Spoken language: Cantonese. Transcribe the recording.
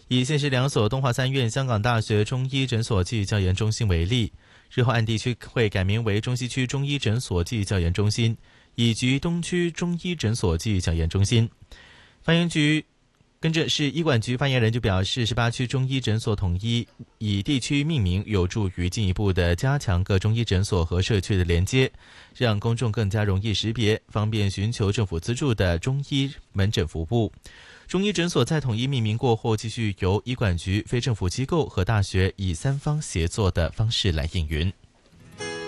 以现时2所东华三院香港大学中医诊所暨教研中心为例，日后按地区会改名为中西区中医诊所暨教研中心，以及东区中医诊所暨教研中心。发言局跟着市医管局发言人就表示，18区中医诊所统一以地区命名，有助于进一步的加强各中医诊所和社区的连接，让公众更加容易识别，方便寻求政府资助的中医门诊服务。中医诊所在统一命名过后，继续由医管局、非政府机构和大学以3方协作的方式来营运。